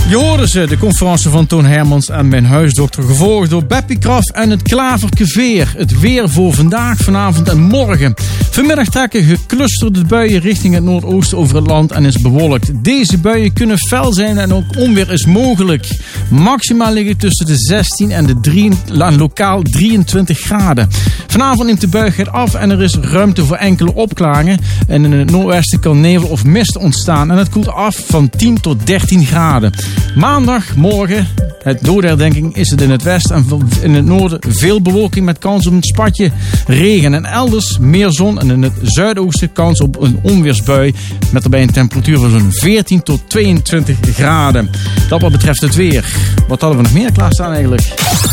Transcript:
Je hoorde ze, de conferentie van Toon Hermans en mijn huisdokter, gevolgd door Beppie Kraft en het Klaverke Veer. Het weer voor vandaag, vanavond en morgen. Vanmiddag trekken geclusterde buien richting het noordoosten over het land en is bewolkt. Deze buien kunnen fel zijn en ook onweer is mogelijk. Maximaal liggen tussen de 16 en lokaal 23 graden. Vanavond neemt de buigheid af en er is ruimte voor enkele opklaringen. En in het noordwesten kan nevel of mist ontstaan en het koelt af van 10 tot 13 graden. Maandag, morgen, het dodenherdenking, is het in het westen en in het noorden veel bewolking met kans op een spatje regen. En elders meer zon en in het zuidoosten kans op een onweersbui met daarbij een temperatuur van zo'n 14 tot 22 graden. Dat wat betreft het weer. Wat hadden we nog meer klaarstaan eigenlijk?